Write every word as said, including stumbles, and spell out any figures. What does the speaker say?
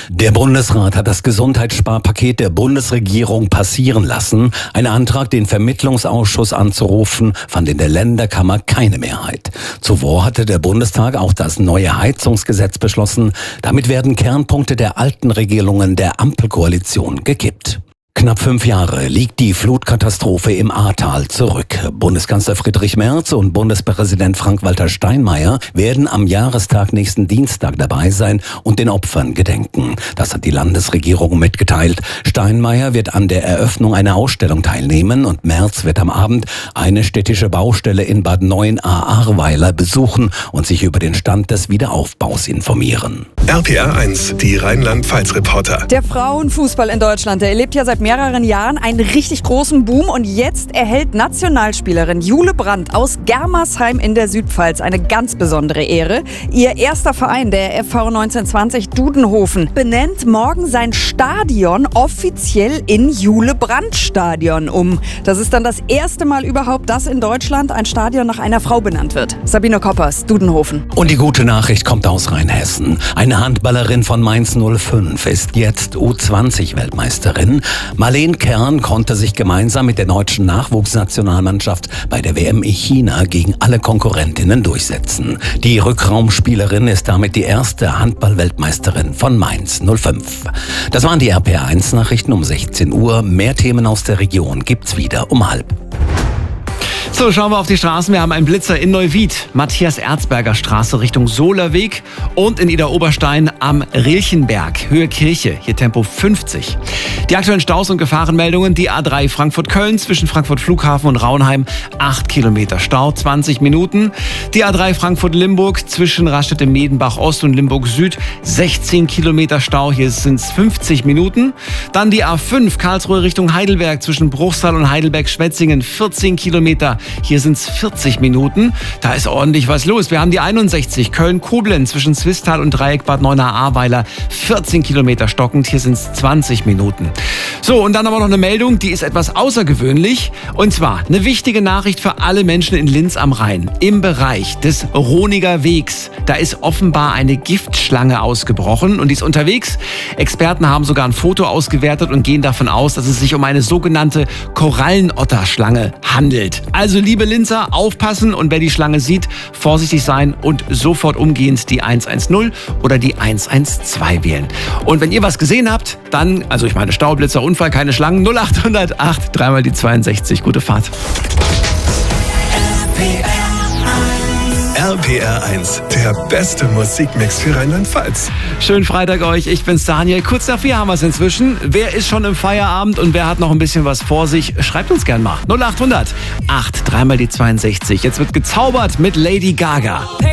Der Bundesrat hat das Gesundheitssparpaket der Bundesregierung passieren lassen. Ein Antrag, den Vermittlungsausschuss anzurufen, fand in der Länderkammer keine Mehrheit. Zuvor hatte der Bundestag auch das neue Heizungsgesetz beschlossen. Damit werden Kernpunkte der alten Regelungen der Ampelkoalition gekippt. Knapp fünf Jahre liegt die Flutkatastrophe im Ahrtal zurück. Bundeskanzler Friedrich Merz und Bundespräsident Frank-Walter Steinmeier werden am Jahrestag nächsten Dienstag dabei sein und den Opfern gedenken. Das hat die Landesregierung mitgeteilt. Steinmeier wird an der Eröffnung einer Ausstellung teilnehmen und Merz wird am Abend eine städtische Baustelle in Bad Neuenahr-Ahrweiler besuchen und sich über den Stand des Wiederaufbaus informieren. R P R eins, die Rheinland-Pfalz-Reporter. Der Frauenfußball in Deutschland, der erlebt ja seit mehreren Jahren einen richtig großen Boom und jetzt erhält Nationalspielerin Jule Brandt aus Germersheim in der Südpfalz eine ganz besondere Ehre. Ihr erster Verein, der F V neunzehnhundertzwanzig Dudenhofen, benennt morgen sein Stadion offiziell in Jule-Brandt-Stadion um. Das ist dann das erste Mal überhaupt, dass in Deutschland ein Stadion nach einer Frau benannt wird. Sabine Koppers, Dudenhofen. Und die gute Nachricht kommt aus Rheinhessen. Eine Handballerin von Mainz null fünf ist jetzt U zwanzig Weltmeisterin. Marleen Kern konnte sich gemeinsam mit der deutschen Nachwuchsnationalmannschaft bei der W M in China gegen alle Konkurrentinnen durchsetzen. Die Rückraumspielerin ist damit die erste Handball-Weltmeisterin von Mainz null fünf. Das waren die R P R eins Nachrichten um sechzehn Uhr. Mehr Themen aus der Region gibt's wieder um halb. So, schauen wir auf die Straßen. Wir haben einen Blitzer in Neuwied, Matthias-Erzberger Straße Richtung Sohlerweg und in Idar-Oberstein am Rilchenberg, Höhe Kirche, hier Tempo fünfzig. Die aktuellen Staus und Gefahrenmeldungen, die A drei Frankfurt-Köln zwischen Frankfurt Flughafen und Raunheim, acht Kilometer Stau, zwanzig Minuten. Die A drei Frankfurt-Limburg zwischen Raststätte-Medenbach-Ost und Limburg-Süd, sechzehn Kilometer Stau, hier sind es fünfzig Minuten. Dann die A fünf Karlsruhe Richtung Heidelberg zwischen Bruchsal und Heidelberg-Schwetzingen, vierzehn Kilometer. Hier sind es vierzig Minuten. Da ist ordentlich was los. Wir haben die einundsechzig Köln-Koblenz zwischen Zwistal und Dreieck Bad Neuenahr-Ahrweiler. vierzehn Kilometer stockend. Hier sind es zwanzig Minuten. So, und dann haben wir noch eine Meldung, die ist etwas außergewöhnlich. Und zwar eine wichtige Nachricht für alle Menschen in Linz am Rhein. Im Bereich des Roniger Wegs, da ist offenbar eine Giftschlange ausgebrochen und die ist unterwegs. Experten haben sogar ein Foto ausgewertet und gehen davon aus, dass es sich um eine sogenannte Korallenotterschlange handelt. Also liebe Linzer, aufpassen und wer die Schlange sieht, vorsichtig sein und sofort umgehend die hundertzehn oder die hundertzwölf wählen. Und wenn ihr was gesehen habt, dann, also ich meine Staublitzer, Unfall, keine Schlangen, null acht null acht, dreimal die zweiundsechzig. Gute Fahrt. R P R eins, der beste Musikmix für Rheinland-Pfalz. Schönen Freitag euch, ich bin's Daniel. Kurz nach vier haben wir es inzwischen. Wer ist schon im Feierabend und wer hat noch ein bisschen was vor sich? Schreibt uns gern mal. null acht null acht, acht, dreimal die zweiundsechzig. Jetzt wird gezaubert mit Lady Gaga.